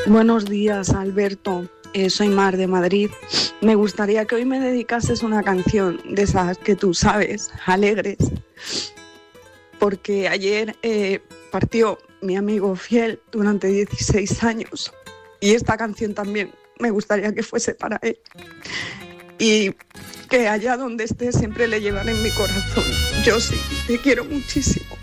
Buenos días, Alberto. Soy Mar de Madrid. Me gustaría que hoy me dedicases una canción de esas que tú sabes, alegres, porque ayer partió mi amigo fiel durante 16 años y esta canción también me gustaría que fuese para él y que allá donde esté siempre le llevaré en mi corazón. Yo sí, te quiero muchísimo.